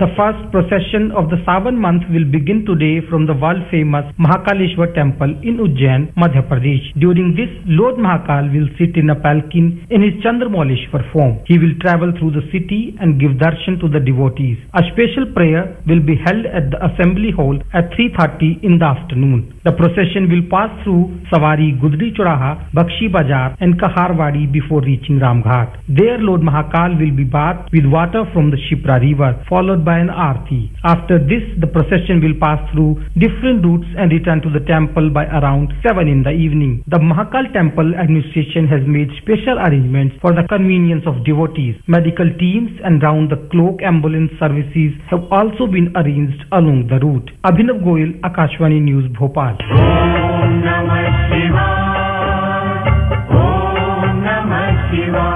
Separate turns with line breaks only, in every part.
The first procession of the Sawan month will begin today from the world-famous Mahakaleshwar temple in Ujjain, Madhya Pradesh. During this, Lord Mahakal will sit in a palanquin in his Chandramauleshwar form. He will travel through the city and give darshan to the devotees. A special prayer will be held at the assembly hall at 3:30 in the afternoon. The procession will pass through Sawari, Gudri Choraha, Bakshi Bazar and Kaharwadi before reaching Ramghat. There, Lord Mahakal will be bathed with water from the Shipra river, followed by an aarti. After this, the procession will pass through different routes and return to the temple by around 7 in the evening. The Mahakal temple administration has made special arrangements for the convenience of devotees. Medical teams and round-the-clock ambulance services have also been arranged along the route. Abhinav Goyal, Akashvani News, Bhopal.
Om Namah Shivaya. Om Namah Shivaya.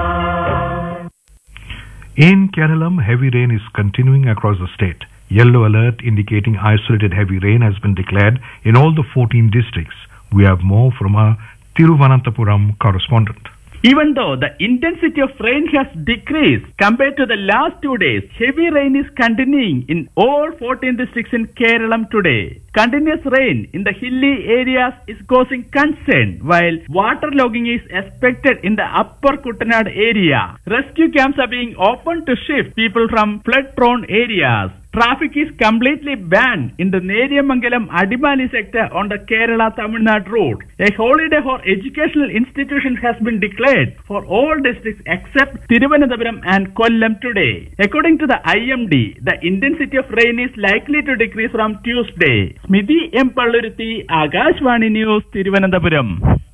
In Kerala, heavy rain is continuing across the state. Yellow alert indicating isolated heavy rain has been declared in all the 14 districts. We have more from our Thiruvananthapuram correspondent.
Even though the intensity of rain has decreased compared to the last 2 days, heavy rain is continuing in all 14 districts in Kerala today. Continuous rain in the hilly areas is causing concern, while waterlogging is expected in the upper Kuttanad area. Rescue camps are being opened to shift people from flood-prone areas. Traffic is completely banned in the Neriyamangalam Adimali sector on the Kerala-Tamil Nadu route. A holiday for educational institutions has been declared for all districts except Thiruvananthapuram and Kollam today. According to the IMD, the intensity of rain is likely to decrease from Tuesday. Smithy M. Palluruthi, Akashvani News, Thiruvananthapuram.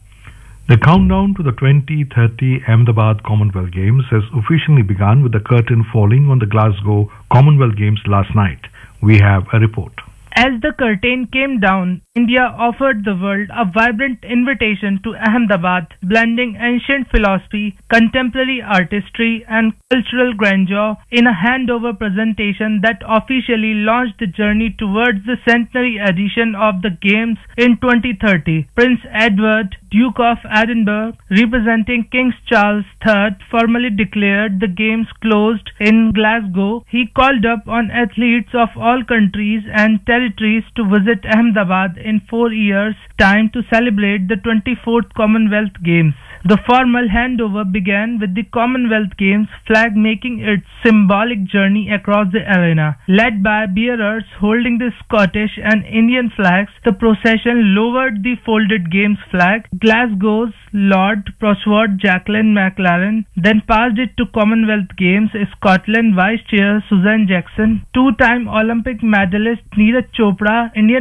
The countdown to the 2030 Ahmedabad Commonwealth Games has officially begun with the curtain falling on the Glasgow Commonwealth Games last night. We have a report.
As the curtain came down, India offered the world a vibrant invitation to Ahmedabad, blending ancient philosophy, contemporary artistry, and cultural grandeur in a handover presentation that officially launched the journey towards the centenary edition of the Games in 2030. Prince Edward, Duke of Edinburgh, representing King Charles III, formally declared the Games closed in Glasgow. He called up on athletes of all countries and territories to visit Ahmedabad in 4 years' time to celebrate the 24th Commonwealth Games. The formal handover began with the Commonwealth Games flag making its symbolic journey across the arena. Led by bearers holding the Scottish and Indian flags, the procession lowered the folded Games flag. Glasgow's Lord Prosword Jacqueline McLaren then passed it to Commonwealth Games Scotland Vice Chair Susan Jackson, two-time Olympic medalist Neeraj Chopra, Indian